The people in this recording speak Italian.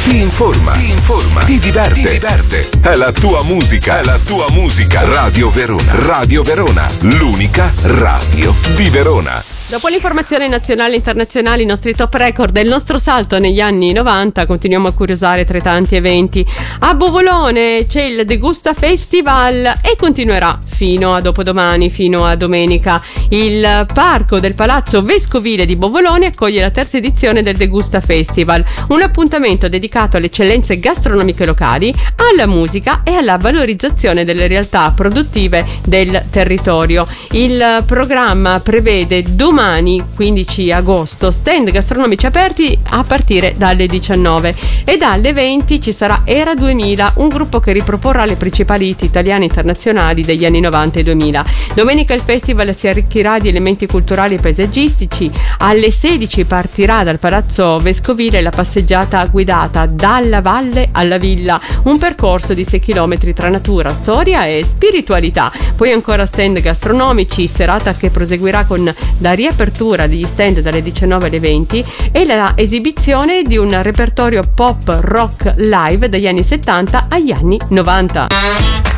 ti informa, ti diverte. È la tua musica. Radio Verona, l'unica radio di Verona. Dopo l'informazione nazionale e internazionale, i nostri top record del nostro salto negli anni 90, continuiamo a curiosare tra i tanti eventi. A Bovolone c'è il Degusta Festival e continuerà fino a dopodomani, fino a domenica. Il parco del Palazzo Vescovile di Bovolone accoglie la terza edizione del Degusta Festival, un appuntamento dedicato alle eccellenze gastronomiche locali, alla musica e alla valorizzazione delle realtà produttive del territorio. Il programma prevede domani 15 agosto stand gastronomici aperti a partire dalle 19 e dalle 20 ci sarà Era 2000, un gruppo che riproporrà le principali hit italiane e internazionali degli anni 90 e 2000. Domenica il festival si arricchirà di elementi culturali e paesaggistici. Alle 16 partirà dal Palazzo Vescovile la passeggiata guidata dalla valle alla villa, un percorso di 6 km tra natura, storia e spiritualità. Poi ancora stand gastronomici, serata che proseguirà con la riapertura degli stand dalle 19 alle 20 e la esibizione di un repertorio pop rock live dagli anni 70 agli anni 90.